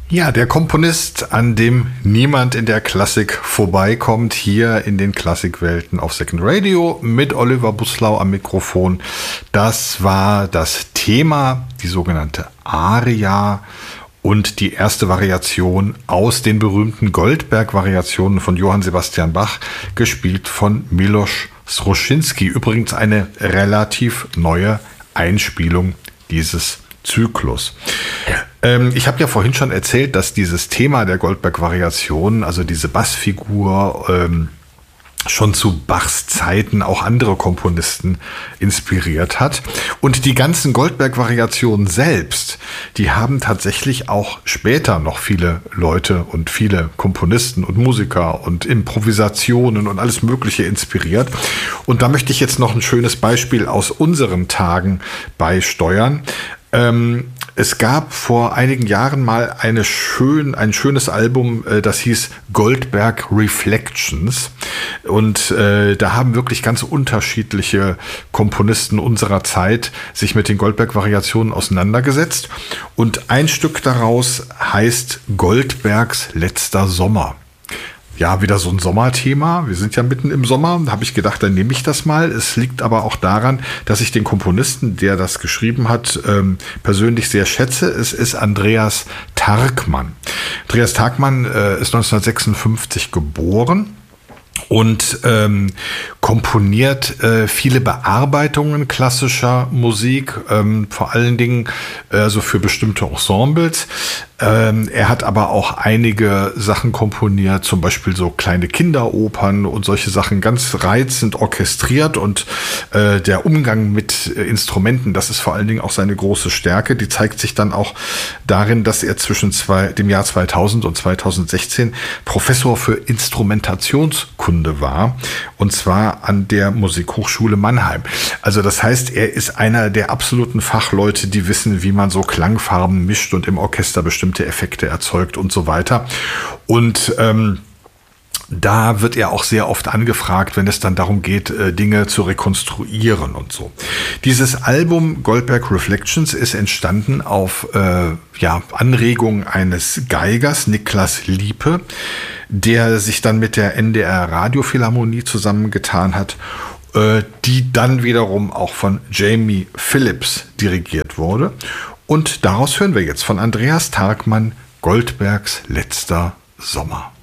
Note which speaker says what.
Speaker 1: Ja, der Komponist, an dem niemand in der Klassik vorbeikommt, hier in den Klassikwelten auf Second Radio mit Oliver Bußlau am Mikrofon. Das war das Thema, die sogenannte Aria und die erste Variation aus den berühmten Goldberg-Variationen von Johann Sebastian Bach, gespielt von Miloš Srošinský. Übrigens eine relativ neue Einspielung dieses Zyklus. Ich habe ja vorhin schon erzählt, dass dieses Thema der Goldberg-Variationen, also diese Bassfigur, schon zu Bachs Zeiten auch andere Komponisten inspiriert hat. Und die ganzen Goldberg-Variationen selbst, die haben tatsächlich auch später noch viele Leute und viele Komponisten und Musiker und Improvisationen und alles Mögliche inspiriert. Und da möchte ich jetzt noch ein schönes Beispiel aus unseren Tagen beisteuern. Es gab vor einigen Jahren mal ein schönes Album, das hieß Goldberg Reflections. Und da haben wirklich ganz unterschiedliche Komponisten unserer Zeit sich mit den Goldberg-Variationen auseinandergesetzt. Und ein Stück daraus heißt Goldbergs letzter Sommer. Ja, wieder so ein Sommerthema. Wir sind ja mitten im Sommer. Da habe ich gedacht, dann nehme ich das mal. Es liegt aber auch daran, dass ich den Komponisten, der das geschrieben hat, persönlich sehr schätze. Es ist Andreas Tarkman. Andreas Tarkman ist 1956 geboren. Und komponiert viele Bearbeitungen klassischer Musik, vor allen Dingen so für bestimmte Ensembles. Er hat aber auch einige Sachen komponiert, zum Beispiel so kleine Kinderopern und solche Sachen, ganz reizend orchestriert. Und der Umgang mit Instrumenten, das ist vor allen Dingen auch seine große Stärke. Die zeigt sich dann auch darin, dass er zwischen dem Jahr 2000 und 2016 Professor für Instrumentationskunde war, und zwar an der Musikhochschule Mannheim. Also das heißt, er ist einer der absoluten Fachleute, die wissen, wie man so Klangfarben mischt und im Orchester bestimmte Effekte erzeugt und so weiter. Und da wird er auch sehr oft angefragt, wenn es dann darum geht, Dinge zu rekonstruieren und so. Dieses Album Goldberg Reflections ist entstanden auf Anregung eines Geigers, Niklas Liepe, der sich dann mit der NDR Radiophilharmonie zusammengetan hat, die dann wiederum auch von Jamie Phillips dirigiert wurde. Und daraus hören wir jetzt von Andreas Tarkman Goldbergs letzter Sommer.